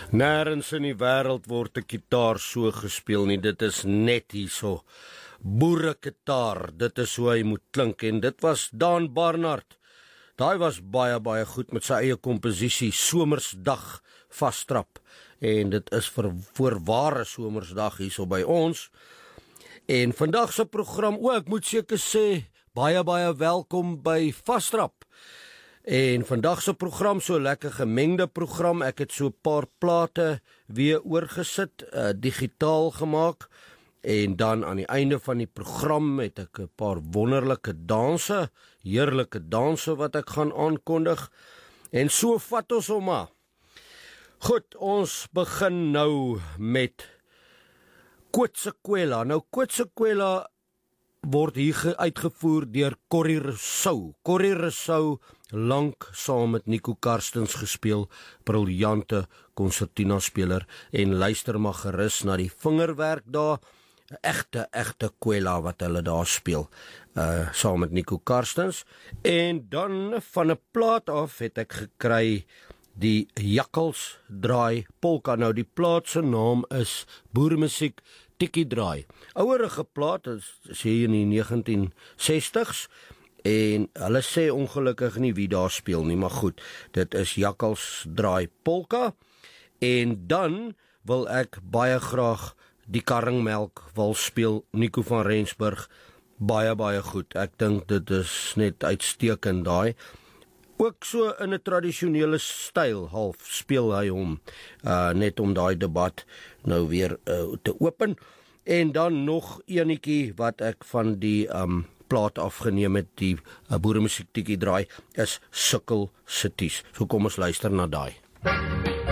Nêrens in die wêreld word 'n gitaar so gespeel nie, dit is net hierso. Boerekitaar, dit is hoe hy moet klink, en dit was Dan Barnard. Daai was baie goed met sy eie komposisie, Somersdag Vastrap, en dit is vir voorware Somersdag hierso by ons. En vandag se program, ek moet seker sê, baie welkom by Vastrap. En vandag se program, so lekker gemengde program, ek het so 'n paar plate weer oorgesit, digitaal gemaak, en dan aan die einde van die program het ek 'n paar wonderlike danse, heerlike danse wat ek gaan aankondig, en so vat ons hom maar. Goed, ons begin nou met Kwetsekwela. Nou Kwetsekwela word hier uitgevoer deur Corrie Rousseau. Corrie Rousseau, lank saam met Nico Karstens gespeel, briljante concertina speler, en luister maar gerus na die vingerwerk daar, egte kwela wat hulle daar speel, saam met Nico Karstens. En dan van 'n plaat af het ek gekry die Jakkalsdraai polka. Nou die plaat se naam is Boeremusiek Tikkie Draai. Ouerige plaat, is hier in die 1960s, en hulle sê ongelukkig nie wie daar speel nie, maar goed, dit is Jakkalsdraai polka. En dan wil ek baie graag die Karringmelk wil speel, Nico van Rensburg, baie goed. Ek dink dit is net uitstekend daai. Ook so in 'n tradisionele styl half speel hy hom, net om daai debat nou weer te open. En dan nog enetjie wat ek van die plaat afgeneem het, die Boeremusiek Tikkie Draai, is Sukkel Cities. So kom ons luister na daai.